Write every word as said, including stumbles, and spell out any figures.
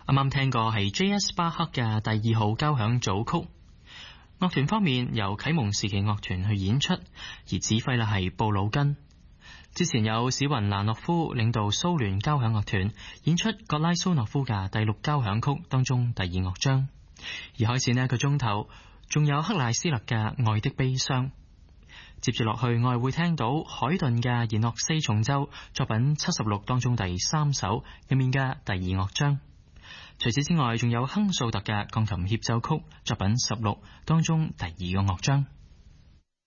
啱啱聽過係 J S 巴克嘅第二號交響組曲。樂團方面由啟蒙時期樂團去演出，而指揮咧係布魯根。之前有史雲蘭諾夫領導蘇聯交響樂團演出格拉蘇諾夫嘅第六交響曲當中第二樂章。而開始呢一個鐘頭，仲有克賴斯勒嘅《愛的悲傷》。接住落去，我係會聽到海頓嘅弦樂四重奏作品七十六當中第三首入面嘅第二樂章。除此之外，仲有亨素特嘅鋼琴協奏曲作品十六當中第二個樂章。